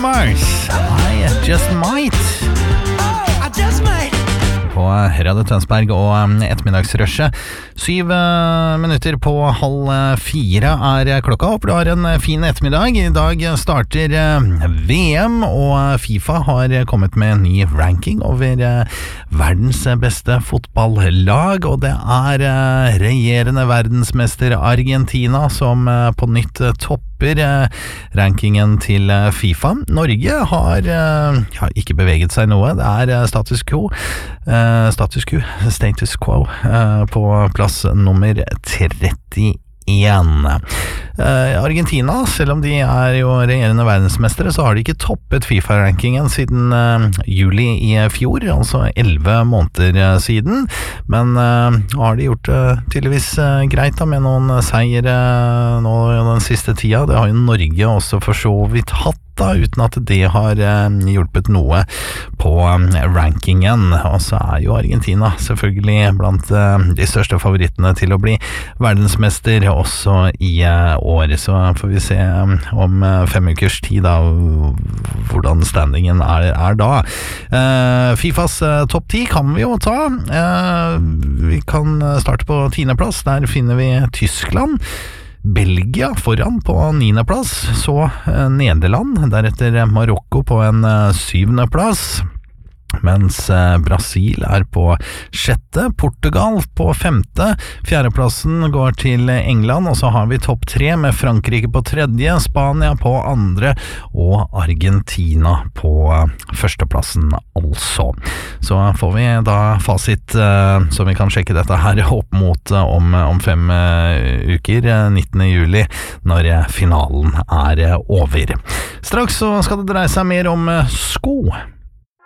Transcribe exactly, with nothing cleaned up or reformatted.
Mars. I just might. I just might. På Radio Tønsberg og ettermiddagsrushet. Syv uh, minutter på halv fire er klokka. Håper du har en fin ettermiddag. I dag starter uh, V M, og FIFA har kommet med en ny ranking over uh, verdens beste fotballag, og det er uh, regjerende verdensmester Argentina som uh, på nytt uh, topper rankingen til FIFA. Norge har ja, ikke beveget seg noe. Det er status quo, status quo, status quo på plass nummer tretti. En. Uh, Argentina, selv om de er jo regjerende verdensmestere, så har de ikke toppet FIFA-rankingen siden uh, juli i fjor, altså elleve måneder siden, men uh, har de gjort det uh, tydeligvis uh, greit da, med noen seire uh, nå den siste tida. Det har jo Norge også for så vidt hatt, da, uten at det har uh, hjulpet noe på um, rankingen. Og så er jo Argentina selvfølgelig blant uh, de største favorittene til å bli verdensmester også i uh, år, så får vi se um, om uh, fem ukers tid da, hvordan standingen er, er da. Uh, FIFAs uh, topp ti kan vi jo ta. Uh, vi kan starte på tiende plass. Der finner vi Tyskland. Belgia foran på niende plass, så uh, Nederland, deretter Marokko på en uh, syvende plass, mens uh, Brasil er på sjette, Portugal på femte, fjerdeplassen går til England, og så har vi topp tre med Frankrike på tredje, Spania på andre og Argentina på uh, førsteplassen altså. Så får vi da fasit uh, så vi kan sjekke dette her opp mot uh, om, om fem uh, uker, uh, nittende juli, når uh, finalen er uh, over. Straks så skal det dreie seg mer om uh, sko.